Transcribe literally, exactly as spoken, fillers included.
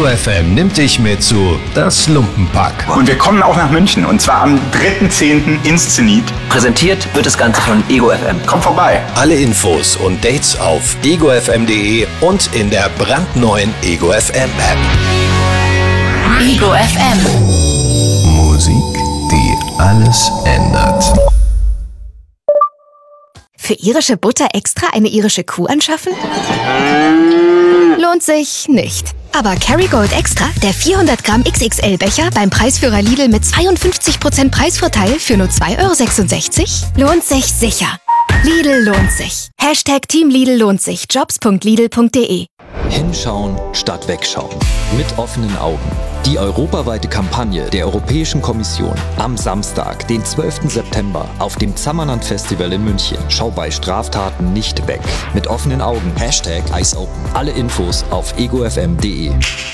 Ego F M nimmt dich mit zu Das Lumpenpack. Und wir kommen auch nach München, und zwar am dritten zehnten ins Zenit. Präsentiert wird das Ganze von Ego F M. Komm vorbei. Alle Infos und Dates auf ego f m punkt d e und in der brandneuen Ego F M App. Ego F M. Musik, die alles ändert. Für irische Butter extra eine irische Kuh anschaffen? Lohnt sich nicht. Aber Kerrygold Extra, der vierhundert Gramm X X L-Becher beim Preisführer Lidl mit zweiundfünfzig Prozent Preisvorteil für nur zwei Euro sechsundsechzig, lohnt sich sicher. Lidl lohnt sich. Hashtag Team Lidl lohnt sich. jobs punkt lidl punkt d e. Hinschauen statt wegschauen. Mit offenen Augen. Die europaweite Kampagne der Europäischen Kommission am Samstag, den zwölften September, auf dem Zammerland Festival in München. Schau bei Straftaten nicht weg. Mit offenen Augen. Hashtag Eyes Open. Alle Infos auf ego f m punkt d e.